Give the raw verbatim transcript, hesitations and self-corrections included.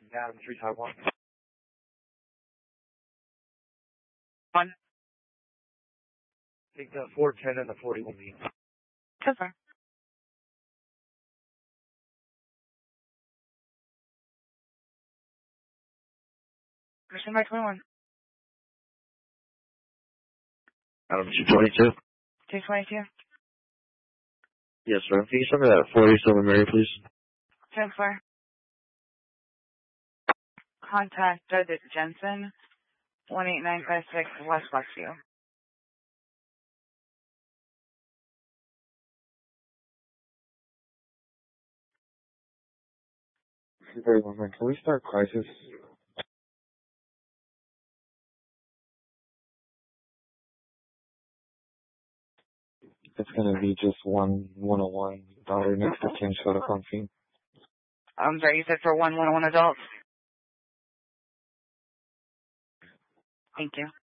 Adam three five one. One. Take the four ten and the forty-one lead. Super. Mission by twenty-one. Adam two twenty-two. two twenty-two. Yes, sir. Can you send me that forty-seven Mary, please? ten four. Contact Judith Jensen, one eight nine five six West Westview. Very well, man. Can we start crisis? It's gonna be just one one oh one daughter next to King Soda Confine. I'm sorry, you said for one one oh one adults? Thank you.